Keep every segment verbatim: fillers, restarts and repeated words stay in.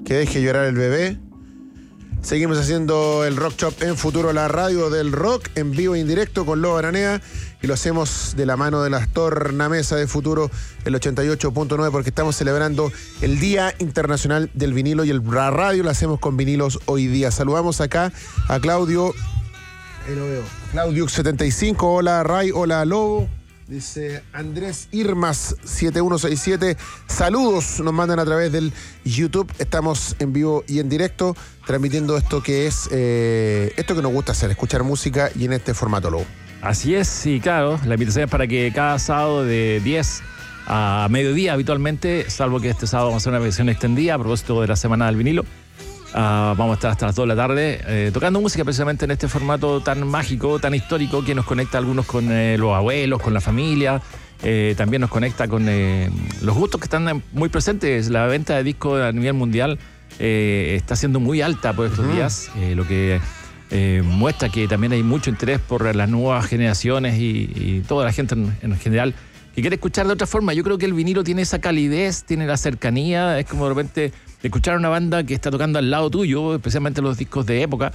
Que deje llorar el bebé. Seguimos haciendo el Rock Shop en Futuro, la radio del rock, en vivo e indirecto con Lobo Aranea, y lo hacemos de la mano de las tornamesa de Futuro, el ochenta y ocho punto nueve, porque estamos celebrando el Día Internacional del Vinilo, y el, la radio la hacemos con vinilos hoy día. Saludamos acá a Claudio, ahí lo veo, Claudio setenta y cinco, hola Ray, hola Lobo. Dice Andrés Irmas siete uno seis siete, saludos, nos mandan a través del YouTube. Estamos en vivo y en directo transmitiendo esto que es eh, esto que nos gusta hacer, escuchar música, y en este formato, Lobo. Así es, y claro, la invitación es para que cada sábado de diez a mediodía habitualmente, salvo que este sábado vamos a hacer una versión extendida a propósito de la Semana del Vinilo. Uh, vamos a estar hasta las dos de la tarde eh, tocando música precisamente en este formato tan mágico, tan histórico, que nos conecta a algunos con eh, los abuelos, con la familia, eh, también nos conecta con eh, los gustos que están muy presentes. La venta de discos a nivel mundial eh, está siendo muy alta por estos uh-huh. días, eh, lo que eh, muestra que también hay mucho interés por las nuevas generaciones y, y toda la gente en, en general que quiere escuchar de otra forma. Yo creo que el vinilo tiene esa calidez, tiene la cercanía, es como de repente escuchar a una banda que está tocando al lado tuyo, especialmente los discos de época,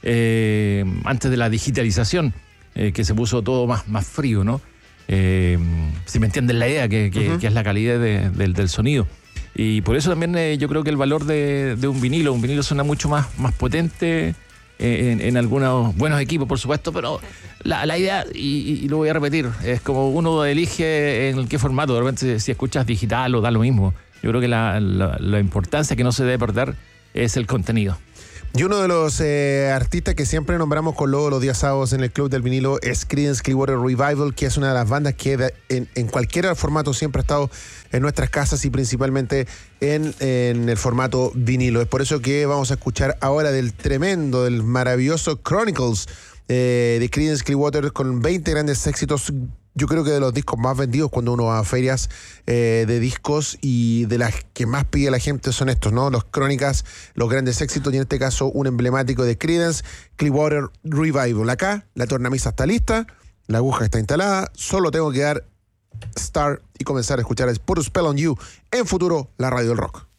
eh, antes de la digitalización, eh, que se puso todo más, más frío, ¿no? Eh, si me entienden la idea, que, que, uh-huh. que es la calidad de, de, del sonido. Y por eso también eh, yo creo que el valor de, de un vinilo, un vinilo suena mucho más, más potente eh, en, en algunos buenos equipos, por supuesto, pero la, la idea, y, y lo voy a repetir, es como uno elige en qué formato. De repente, si escuchas digital o da lo mismo. Yo creo que la, la, la importancia que no se debe perder es el contenido. Y uno de los eh, artistas que siempre nombramos con Lobo los días sábados en el Club del Vinilo es Creedence Clearwater Revival, que es una de las bandas que de, en, en cualquier formato siempre ha estado en nuestras casas, y principalmente en, en el formato vinilo. Es por eso que vamos a escuchar ahora del tremendo, del maravilloso Chronicles eh, de Creedence Clearwater, con veinte grandes éxitos. Yo creo que de los discos más vendidos cuando uno va a ferias eh, de discos, y de las que más pide la gente son estos, ¿no? Los Crónicas, los grandes éxitos, y en este caso un emblemático de Creedence, Clearwater Revival. Acá la tornamesa está lista, la aguja está instalada, solo tengo que dar start y comenzar a escuchar Put a Spell on You en Futuro, la radio del rock.